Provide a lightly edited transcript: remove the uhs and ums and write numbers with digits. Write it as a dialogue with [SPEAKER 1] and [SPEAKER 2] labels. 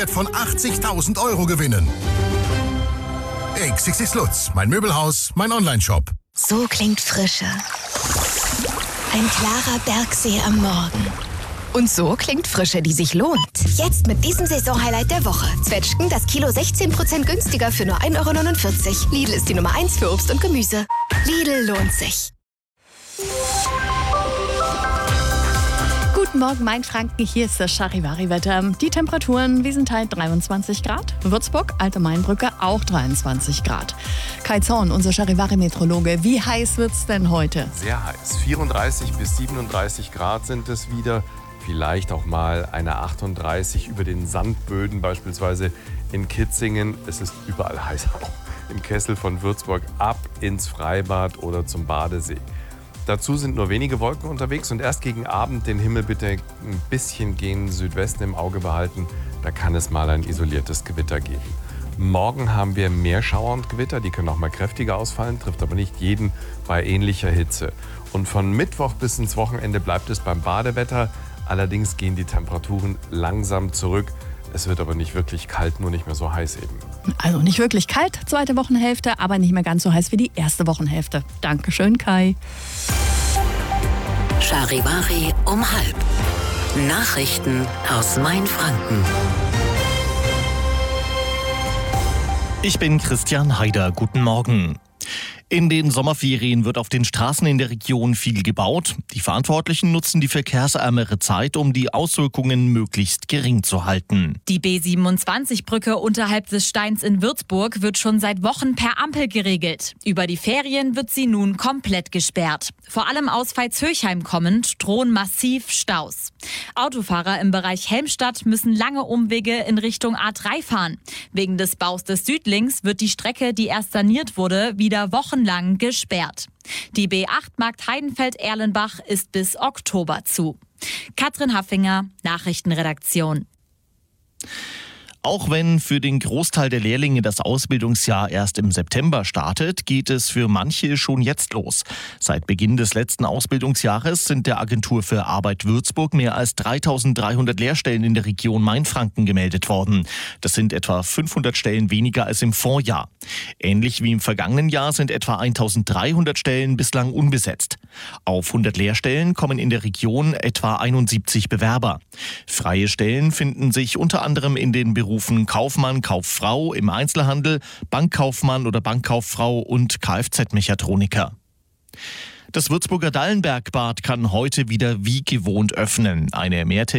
[SPEAKER 1] von 80.000 € gewinnen. XXX Lutz, mein Möbelhaus, mein Onlineshop.
[SPEAKER 2] So klingt Frische. Ein klarer Bergsee am Morgen. Und so klingt Frische, die sich lohnt. Jetzt mit diesem Saisonhighlight der Woche. Zwetschgen das Kilo 16% günstiger für nur 1,49 €. Lidl ist die Nummer 1 für Obst und Gemüse. Lidl lohnt sich.
[SPEAKER 3] Guten Morgen, Mainfranken. Hier ist das Charivari-Wetter. Die Temperaturen, Wiesenthal 23 Grad, Würzburg, Alte Mainbrücke auch 23 Grad. Kai Zorn, unser Charivari-Metrologe, wie heiß wird's denn heute?
[SPEAKER 4] Sehr heiß. 34 bis 37 Grad sind es wieder. Vielleicht auch mal eine 38 über den Sandböden, beispielsweise in Kitzingen. Es ist überall heiß, auch im Kessel von Würzburg, ab ins Freibad oder zum Badesee. Dazu sind nur wenige Wolken unterwegs und erst gegen Abend den Himmel bitte ein bisschen gen Südwesten im Auge behalten. Da kann es mal ein isoliertes Gewitter geben. Morgen haben wir mehr Schauer und Gewitter, die können auch mal kräftiger ausfallen, trifft aber nicht jeden bei ähnlicher Hitze. Und von Mittwoch bis ins Wochenende bleibt es beim Badewetter. Allerdings gehen die Temperaturen langsam zurück. Es wird aber nicht wirklich kalt, nur nicht mehr so heiß eben.
[SPEAKER 3] Also nicht wirklich kalt, zweite Wochenhälfte, aber nicht mehr ganz so heiß wie die erste Wochenhälfte. Dankeschön, Kai.
[SPEAKER 5] Charivari um 12:30. Nachrichten aus Mainfranken.
[SPEAKER 6] Ich bin Christian Haider. Guten Morgen. In den Sommerferien wird auf den Straßen in der Region viel gebaut. Die Verantwortlichen nutzen die verkehrsärmere Zeit, um die Auswirkungen möglichst gering zu halten.
[SPEAKER 7] Die B27-Brücke unterhalb des Steins in Würzburg wird schon seit Wochen per Ampel geregelt. Über die Ferien wird sie nun komplett gesperrt. Vor allem aus Veitshöchheim kommend drohen massiv Staus. Autofahrer im Bereich Helmstadt müssen lange Umwege in Richtung A3 fahren. Wegen des Baus des Südlinks wird die Strecke, die erst saniert wurde, wieder wochenlang gesperrt. Die B8 Markt-Heidenfeld-Erlenbach ist bis Oktober zu. Katrin Haffinger, Nachrichtenredaktion.
[SPEAKER 6] Auch wenn für den Großteil der Lehrlinge das Ausbildungsjahr erst im September startet, geht es für manche schon jetzt los. Seit Beginn des letzten Ausbildungsjahres sind der Agentur für Arbeit Würzburg mehr als 3.300 Lehrstellen in der Region Mainfranken gemeldet worden. Das sind etwa 500 Stellen weniger als im Vorjahr. Ähnlich wie im vergangenen Jahr sind etwa 1.300 Stellen bislang unbesetzt. Auf 100 Lehrstellen kommen in der Region etwa 71 Bewerber. Freie Stellen finden sich unter anderem in den Berufen Kaufmann, Kauffrau im Einzelhandel, Bankkaufmann oder Bankkauffrau und Kfz-Mechatroniker. Das Würzburger Dallenbergbad kann heute wieder wie gewohnt öffnen. Eine